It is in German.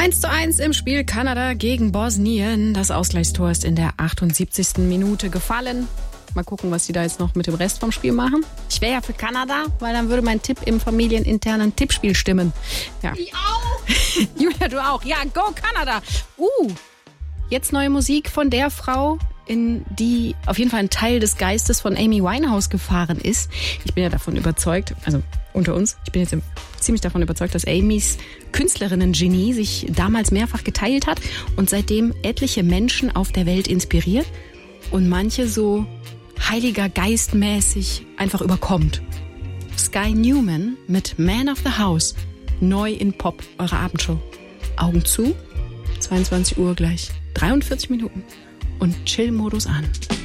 1:1 im Spiel Kanada gegen Bosnien. Das Ausgleichstor ist in der 78. Minute gefallen. Mal gucken, was die da jetzt noch mit dem Rest vom Spiel machen. Ich wäre ja für Kanada, weil dann würde mein Tipp im familieninternen Tippspiel stimmen. Ja. Ich auch. Julia, du auch. Ja, go Kanada. Jetzt neue Musik von der Frau, in die auf jeden Fall ein Teil des Geistes von Amy Winehouse gefahren ist. Ich bin ja davon überzeugt, also unter uns, ich bin jetzt ziemlich davon überzeugt, dass Amys Künstlerinnen-Genie sich damals mehrfach geteilt hat und seitdem etliche Menschen auf der Welt inspiriert und manche so heiliger Geistmäßig einfach überkommt. Sky Newman mit Man of the House, neu in Pop, eure Abendshow. Augen zu, 22 Uhr gleich, 43 Minuten und Chill-Modus an.